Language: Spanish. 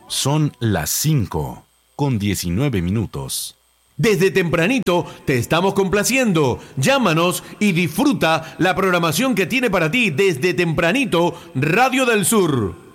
Son las 5:19. Desde tempranito te estamos complaciendo. Llámanos y disfruta la programación que tiene para ti desde tempranito Radio del Sur.